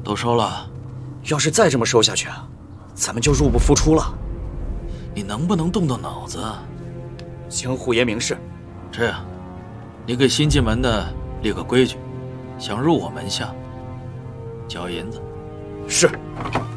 都收了。 要是再这么收下去，咱们就入不敷出了。 你能不能动动脑子？ 请虎爷明示。 这样，你给新进门的立个规矩，想入我门下，交银子。 是。